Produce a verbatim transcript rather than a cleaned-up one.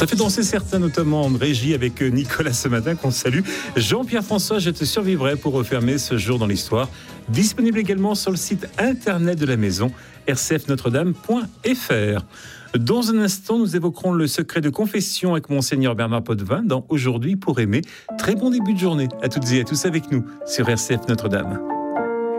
Ça fait danser certains, notamment en régie avec Nicolas ce matin, qu'on salue. Jean-Pierre François, je te survivrai pour refermer ce jour dans l'histoire. Disponible également sur le site internet de la maison, r c f notre dame point f r. Dans un instant, nous évoquerons le secret de confession avec Monseigneur Bernard Potvin dans Aujourd'hui pour aimer. Très bon début de journée à toutes et à tous avec nous sur R C F Notre-Dame.